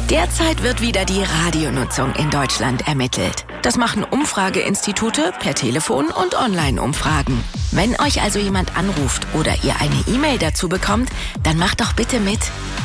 Derzeit wird wieder die Radionutzung in Deutschland ermittelt. Das machen Umfrageinstitute per Telefon und Online-Umfragen. Wenn euch also jemand anruft oder ihr eine E-Mail dazu bekommt, dann macht doch bitte mit.